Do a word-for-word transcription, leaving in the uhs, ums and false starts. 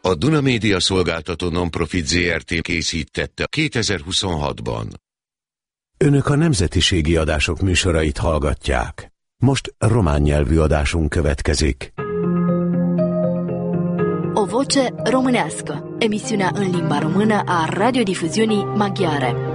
A Duna Média Szolgáltató Nonprofit zé er té készítette kétezer-huszonhatban. Önök a nemzetiségi adások műsorait hallgatják. Most román nyelvű adásunk következik. O voce românească, emisiunea în limba română a radiodifuziunii maghiare.